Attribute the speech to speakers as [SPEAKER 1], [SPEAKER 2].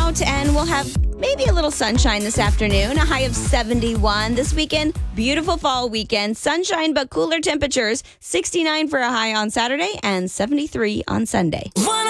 [SPEAKER 1] out, and we'll have maybe a little sunshine this afternoon, a high of 71. This weekend, beautiful fall weekend. Sunshine, but cooler temperatures. 69 for a high on Saturday and 73 on Sunday.